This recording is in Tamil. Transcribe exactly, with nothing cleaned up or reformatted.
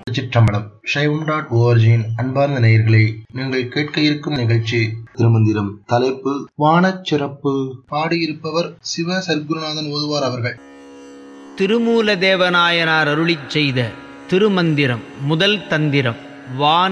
சிற்றம்பலம் சைவம் டாட் ஓஆர்ஜியின் அன்பார்ந்த நேயர்களே, நீங்கள் கேட்க இருக்கும் நிகழ்ச்சி திருமந்திரம். தலைப்பு வானச் சிறப்பு. பாடியிருப்பவர் சிவ சர்க்குருநாதன் ஓதுவார் அவர்கள். திருமூல தேவநாயனார் அருளிச் செய்த திருமந்திரம் முதல் தந்திரம். வான